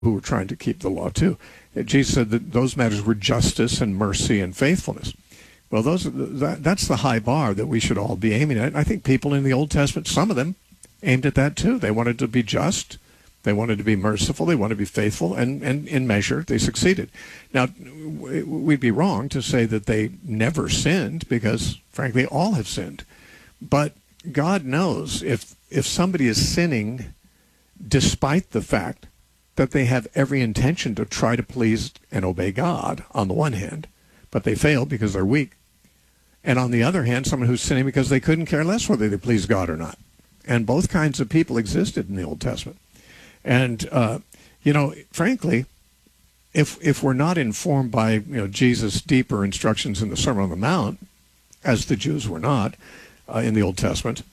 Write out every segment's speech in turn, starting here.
who were trying to keep the law too. Jesus said that those matters were justice and mercy and faithfulness. Well, that's the high bar that we should all be aiming at. I think people in the Old Testament, some of them, aimed at that too. They wanted to be just. They wanted to be merciful. They wanted to be faithful. And in measure, they succeeded. Now, we'd be wrong to say that they never sinned because, frankly, all have sinned. But God knows if somebody is sinning despite the fact that they have every intention to try to please and obey God on the one hand, but they fail because they're weak. And on the other hand, someone who's sinning because they couldn't care less whether they please God or not. And both kinds of people existed in the Old Testament. And, frankly, if we're not informed by, Jesus' deeper instructions in the Sermon on the Mount, as the Jews were not in the Old Testament,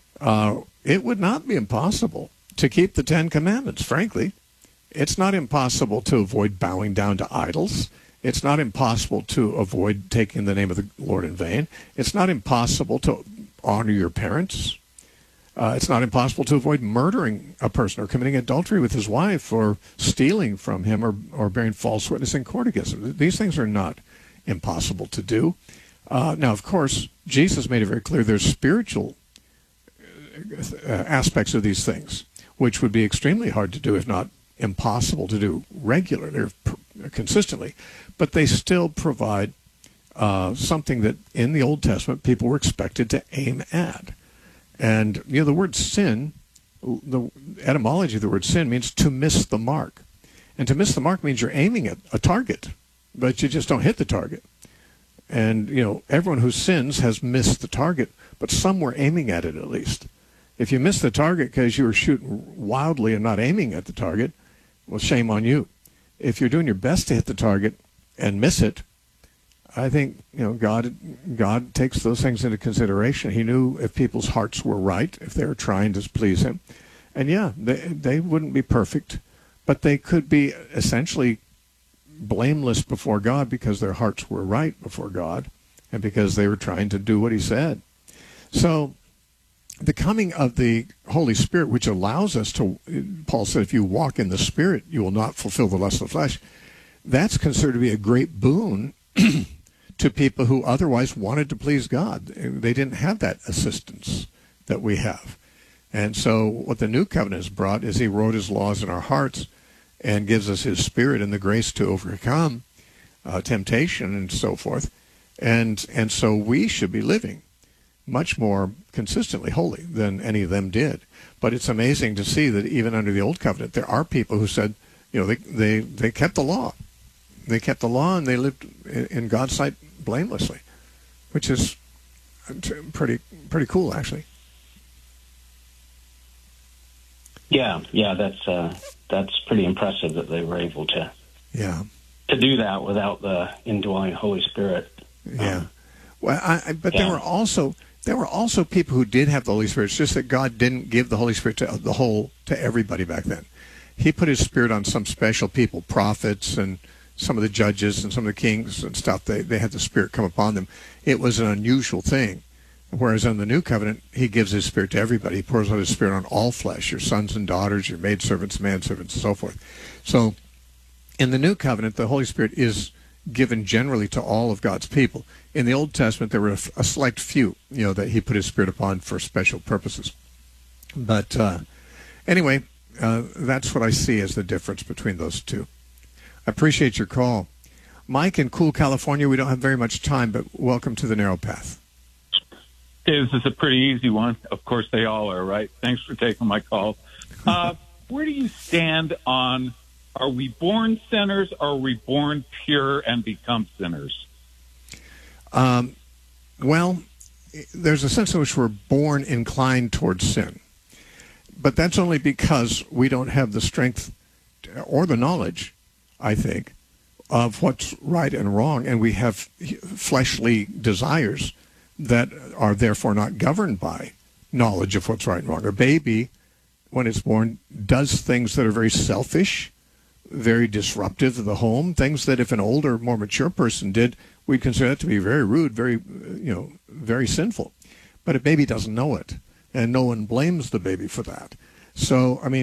it would not be impossible to keep the Ten Commandments, frankly. It's not impossible to avoid bowing down to idols. It's not impossible to avoid taking the name of the Lord in vain. It's not impossible to honor your parents. It's not impossible to avoid murdering a person or committing adultery with his wife or stealing from him or bearing false witness in court against him. These things are not impossible to do. Now, of course, Jesus made it very clear there's spiritual aspects of these things, which would be extremely hard to do, if not impossible to do regularly or consistently. But they still provide something that in the Old Testament people were expected to aim at. And, the word sin, the etymology of the word sin means to miss the mark. And to miss the mark means you're aiming at a target, but you just don't hit the target. And, everyone who sins has missed the target, but some were aiming at it at least. If you miss the target because you were shooting wildly and not aiming at the target, well, shame on you. If you're doing your best to hit the target and miss it, I think, God takes those things into consideration. He knew if people's hearts were right, if they were trying to please him. And they wouldn't be perfect, but they could be essentially blameless before God because their hearts were right before God and because they were trying to do what he said. So the coming of the Holy Spirit, which allows us to, Paul said, if you walk in the Spirit, you will not fulfill the lust of the flesh. That's considered to be a great boon to people who otherwise wanted to please God. They didn't have that assistance that we have. And so what the new covenant has brought is he wrote his laws in our hearts and gives us his Spirit and the grace to overcome temptation and so forth. And so we should be living much more consistently holy than any of them did. But it's amazing to see that even under the Old Covenant, there are people who said, they kept the law. They kept the law and they lived in God's sight blamelessly, which is pretty cool, actually. Yeah, that's pretty impressive that they were able to do that without the indwelling Holy Spirit. Yeah, there were also people who did have the Holy Spirit. It's just that God didn't give the Holy Spirit to everybody back then. He put his Spirit on some special people, prophets and some of the judges and some of the kings and stuff. They had the Spirit come upon them. It was an unusual thing. Whereas in the New Covenant, he gives his Spirit to everybody. He pours out his Spirit on all flesh, your sons and daughters, your maidservants, manservants, and so forth. So in the New Covenant, the Holy Spirit is given generally to all of God's people. In the Old Testament, there were a select few, that he put his Spirit upon for special purposes. But anyway, that's what I see as the difference between those two. I appreciate your call. Mike in Cool, California, we don't have very much time, but welcome to the Narrow Path. This is a pretty easy one. Of course, they all are, right? Thanks for taking my call. Where do you stand on, are we born sinners or are we born pure and become sinners? Well, there's a sense in which we're born inclined towards sin. But that's only because we don't have the strength or the knowledge, I think, of what's right and wrong, and we have fleshly desires that are therefore not governed by knowledge of what's right and wrong. A baby, when it's born, does things that are very selfish, very disruptive of the home, things that if an older, more mature person did, we'd consider that to be very rude, very, very sinful. But a baby doesn't know it, and no one blames the baby for that. So, I mean,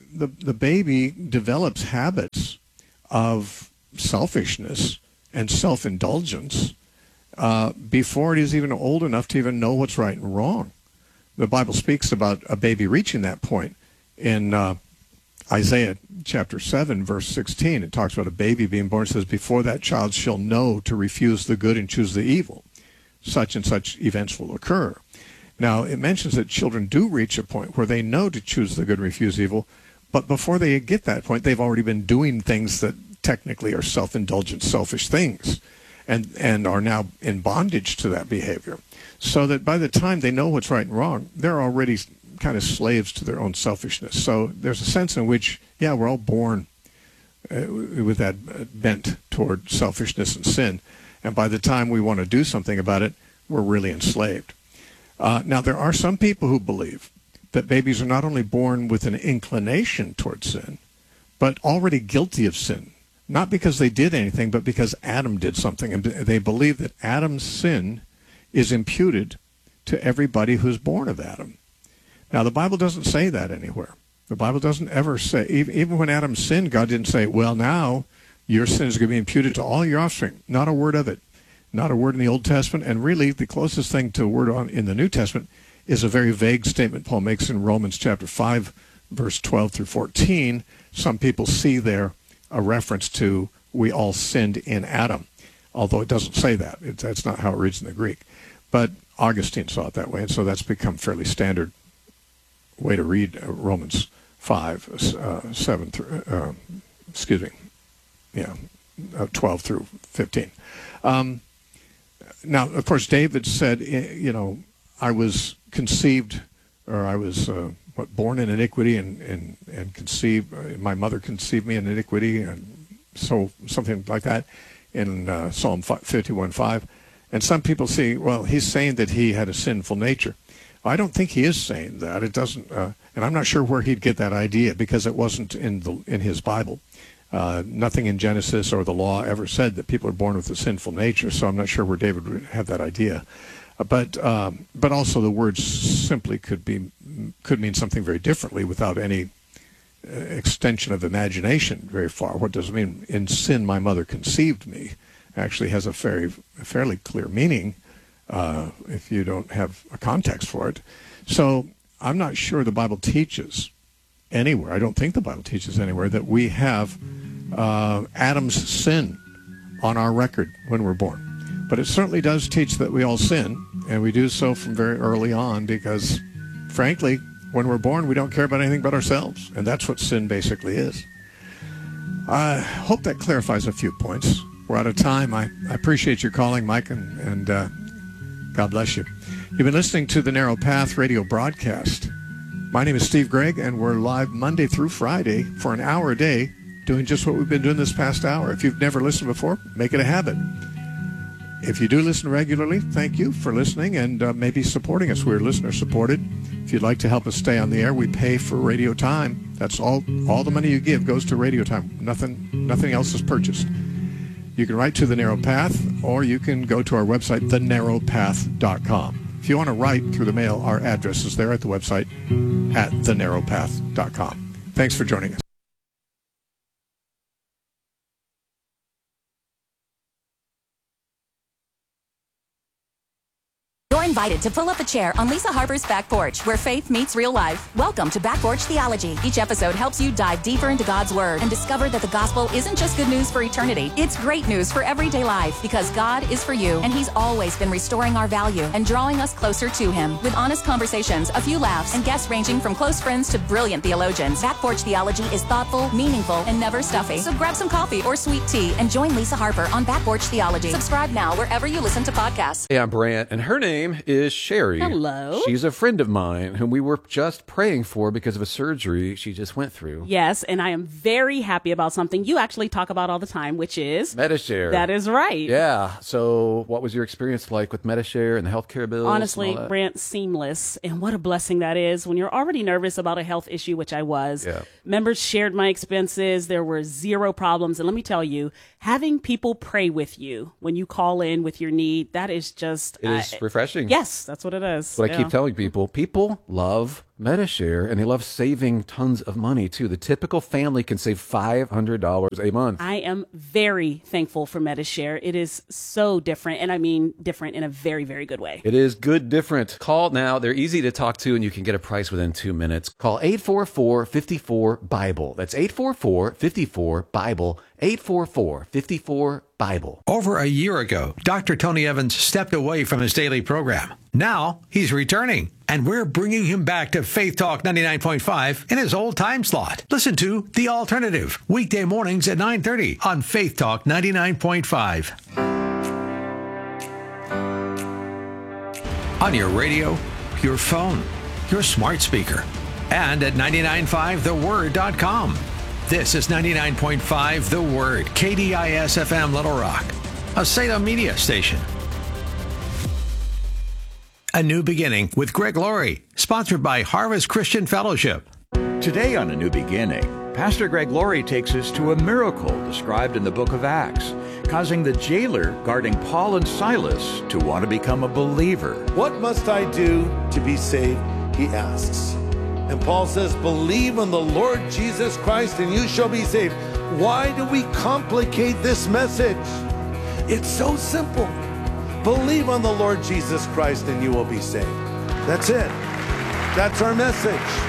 the baby develops habits of selfishness and self-indulgence before it is even old enough to even know what's right and wrong. The Bible speaks about a baby reaching that point in Isaiah chapter 7, verse 16. It talks about a baby being born. It says, before that child shall know to refuse the good and choose the evil, such and such events will occur. Now, it mentions that children do reach a point where they know to choose the good and refuse evil, but before they get that point, they've already been doing things that technically are self-indulgent, selfish things, and are now in bondage to that behavior. So that by the time they know what's right and wrong, they're already kind of slaves to their own selfishness. So there's a sense in which, yeah, we're all born with that bent toward selfishness and sin. And by the time we want to do something about it, we're really enslaved. Now, there are some people who believe that babies are not only born with an inclination toward sin, but already guilty of sin. Not because they did anything, but because Adam did something. And they believe that Adam's sin is imputed to everybody who's born of Adam. Now, the Bible doesn't say that anywhere. The Bible doesn't ever say, even when Adam sinned, God didn't say, well, now your sin is going to be imputed to all your offspring. Not a word of it. Not a word in the Old Testament. And really, the closest thing to a word in the New Testament is a very vague statement Paul makes in Romans chapter 5, verse 12 through 14. Some people see there a reference to we all sinned in Adam, although it doesn't say that. That's not how it reads in the Greek. But Augustine saw it that way, and so that's become fairly standard way to read Romans 5, 7 through, 12 through 15. Now, of course, David said, I was conceived, or I was born in iniquity and conceived, my mother conceived me in iniquity, and so something like that in Psalm 51:5. And some people see, well, he's saying that he had a sinful nature. I don't think he is saying that. It doesn't, and I'm not sure where he'd get that idea, because it wasn't in his Bible. Nothing in Genesis or the law ever said that people are born with a sinful nature, so I'm not sure where David would have that idea. But also the word simply could mean something very differently without any extension of imagination very far. What does it mean? In sin, my mother conceived me. Actually has a fairly clear meaning if you don't have a context for it. So I'm not sure the Bible teaches anywhere. I don't think the Bible teaches anywhere that we have Adam's sin on our record when we're born. But it certainly does teach that we all sin, and we do so from very early on because, frankly, when we're born, we don't care about anything but ourselves, and that's what sin basically is. I hope that clarifies a few points. We're out of time. I appreciate your calling, Mike, and God bless you. You've been listening to the Narrow Path radio broadcast. My name is Steve Gregg, and we're live Monday through Friday for an hour a day doing just what we've been doing this past hour. If you've never listened before, make it a habit. If you do listen regularly, thank you for listening and maybe supporting us. We're listener-supported. If you'd like to help us stay on the air, we pay for radio time. That's all the money you give goes to radio time. Nothing else is purchased. You can write to The Narrow Path, or you can go to our website, thenarrowpath.com. If you want to write through the mail, our address is there at the website at thenarrowpath.com. Thanks for joining us. You're invited to pull up a chair on Lisa Harper's Back Porch, where faith meets real life. Welcome to Back Porch Theology. Each episode helps you dive deeper into God's Word and discover that the gospel isn't just good news for eternity. It's great news for everyday life, because God is for you, and He's always been restoring our value and drawing us closer to Him. With honest conversations, a few laughs, and guests ranging from close friends to brilliant theologians, Back Porch Theology is thoughtful, meaningful, and never stuffy. So grab some coffee or sweet tea and join Lisa Harper on Back Porch Theology. Subscribe now wherever you listen to podcasts. Hey, I'm Brant, and her name is Sherry. Hello. She's a friend of mine whom we were just praying for because of a surgery she just went through. Yes, and I am very happy about something you actually talk about all the time, which is Medi-Share. That is right. Yeah. So what was your experience like with Medi-Share and the healthcare bills? Honestly, Brant, seamless. And what a blessing that is when you're already nervous about a health issue, which I was. Yeah. Members shared my expenses. There were zero problems. And let me tell you, having people pray with you when you call in with your need, that is just... It is refreshing. Yes, that's what it is. What I keep telling people love Metashare, and they love saving tons of money too. The typical family can save $500 a month. I am very thankful for Metashare. It is so different, and I mean different in a very, very good way. It is good different. Call now. They're easy to talk to, and you can get a price within 2 minutes. Call 844-54-BIBLE. That's 844-54-BIBLE. 844-54-BIBLE. Over a year ago, Dr. Tony Evans stepped away from his daily program. Now he's returning, and we're bringing him back to Faith Talk 99.5 in his old time slot. Listen to The Alternative, weekday mornings at 9:30 on Faith Talk 99.5. On your radio, your phone, your smart speaker, and at 995theword.com. This is 99.5 The Word, KDIS-FM Little Rock, a Salem media station. A New Beginning with Greg Laurie, sponsored by Harvest Christian Fellowship. Today on A New Beginning, Pastor Greg Laurie takes us to a miracle described in the book of Acts, causing the jailer guarding Paul and Silas to want to become a believer. What must I do to be saved? He asks. And Paul says, believe on the Lord Jesus Christ and you shall be saved. Why do we complicate this message? It's so simple. Believe on the Lord Jesus Christ and you will be saved. That's it. That's our message.